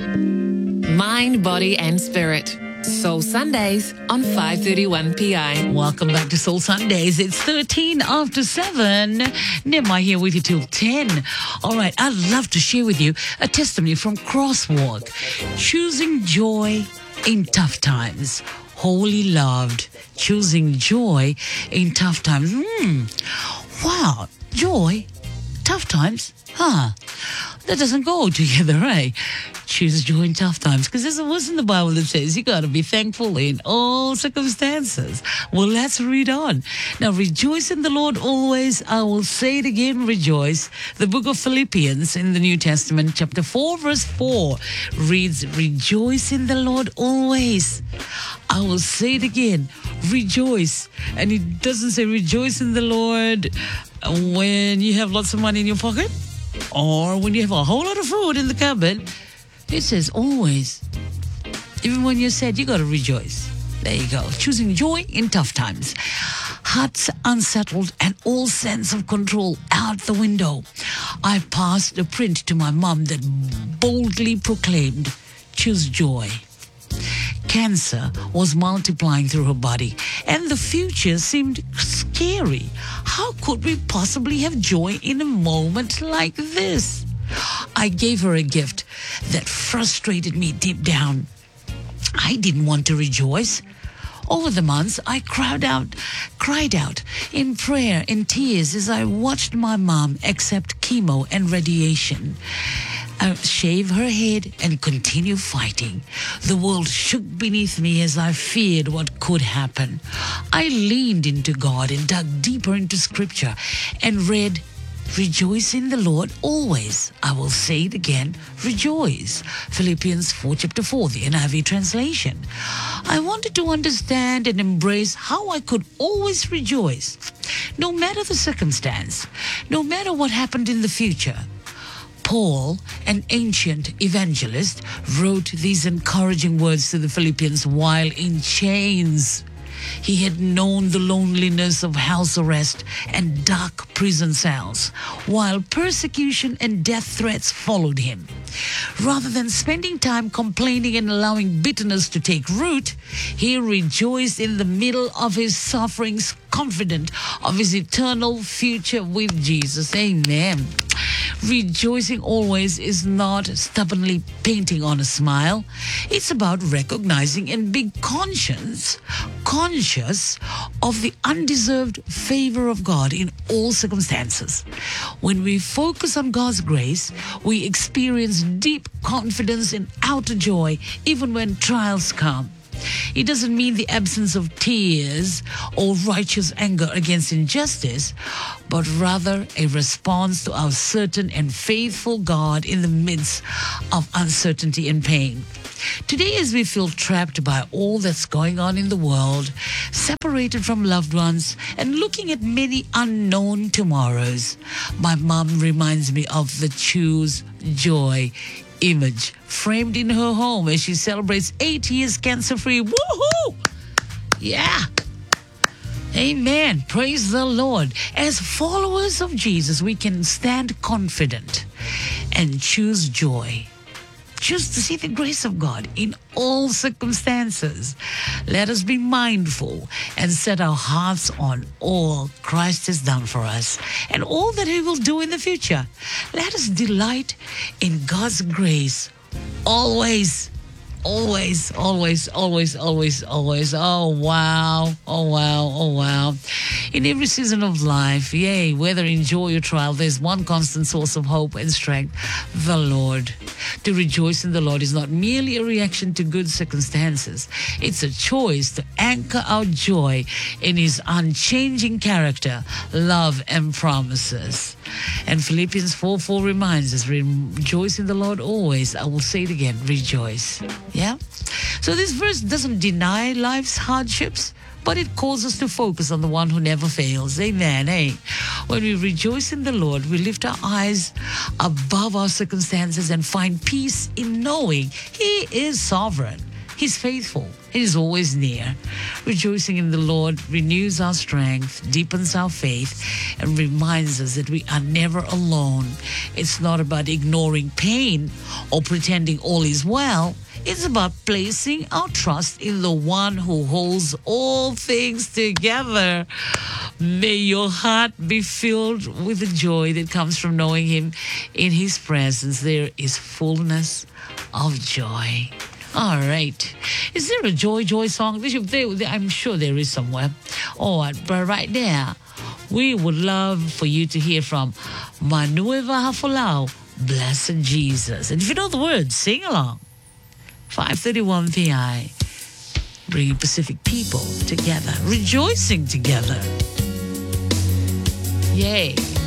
Mind, Body and Spirit. Soul Sundays on 5:31 PI. Welcome back to Soul Sundays. It's 13 after 7. Nirma here with you till 10. All right, I'd love to share with you a testimony from Crosswalk. Choosing joy in tough times. Wholly loved. Choosing joy in tough times. Wow, joy, tough times. That doesn't go together, eh? Choose joy in tough times, because there's a verse in the Bible that says you got to be thankful in all circumstances. Well, let's read on. Now, rejoice in the Lord always. I will say it again, rejoice. The book of Philippians in the New Testament, chapter 4, verse 4 reads, rejoice in the Lord always. I will say it again, rejoice. And it doesn't say rejoice in the Lord when you have lots of money in your pocket or when you have a whole lot of food in the cupboard. It says always. Even when you're sad, you got to rejoice. There you go. Choosing joy in tough times. Hearts unsettled and all sense of control out the window. I passed a print to my mum that boldly proclaimed, choose joy. Cancer was multiplying through her body, and the future seemed scary. How could we possibly have joy in a moment like this? I gave her a gift that frustrated me deep down. I didn't want to rejoice. Over the months, I cried out in prayer and tears as I watched my mom accept chemo and radiation. Shave her head and continue fighting. The world shook beneath me as I feared what could happen. I leaned into God and dug deeper into Scripture and read, rejoice in the Lord always. I will say it again, rejoice. Philippians 4, chapter 4, the NIV translation. I wanted to understand and embrace how I could always rejoice, no matter the circumstance, no matter what happened in the future. Paul, an ancient evangelist, wrote these encouraging words to the Philippians while in chains. He had known the loneliness of house arrest and dark prison cells, while persecution and death threats followed him. Rather than spending time complaining and allowing bitterness to take root, he rejoiced in the middle of his sufferings, confident of his eternal future with Jesus. Amen. Rejoicing always is not stubbornly painting on a smile. It's about recognizing and being conscious of the undeserved favor of God in all circumstances. When we focus on God's grace, we experience deep confidence and outer joy even when trials come. It doesn't mean the absence of tears or righteous anger against injustice, but rather a response to our certain and faithful God in the midst of uncertainty and pain. Today, as we feel trapped by all that's going on in the world, separated from loved ones, and looking at many unknown tomorrows, my mom reminds me of the Choose Joy image framed in her home as she celebrates 8 years cancer-free. Woohoo! Yeah. Amen. Praise the Lord. As followers of Jesus, we can stand confident and choose joy. Choose to see the grace of God in all circumstances. Let us be mindful and set our hearts on all Christ has done for us and all that He will do in the future. Let us delight in God's grace always. Always, always, always, always, always. Oh, wow. Oh, wow. Oh, wow. In every season of life, yea, whether in joy or trial, there's one constant source of hope and strength, the Lord. To rejoice in the Lord is not merely a reaction to good circumstances. It's a choice to anchor our joy in His unchanging character, love, and promises. And Philippians 4:4 reminds us, rejoice in the Lord always. I will say it again, rejoice. Yeah? So this verse doesn't deny life's hardships, but it calls us to focus on the one who never fails. Amen. Hey, when we rejoice in the Lord, we lift our eyes above our circumstances and find peace in knowing He is sovereign. He's faithful. He is always near. Rejoicing in the Lord renews our strength, deepens our faith, and reminds us that we are never alone. It's not about ignoring pain or pretending all is well. It's about placing our trust in the one who holds all things together. May your heart be filled with the joy that comes from knowing Him. In His presence, there is fullness of joy. All right. Is there a joy song? I'm sure there is somewhere. All right, but right there, we would love for you to hear from Manueva Hafolau, Blessed Jesus. And if you know the words, sing along. 5:31 PI, bringing Pacific people together, rejoicing together. Yay.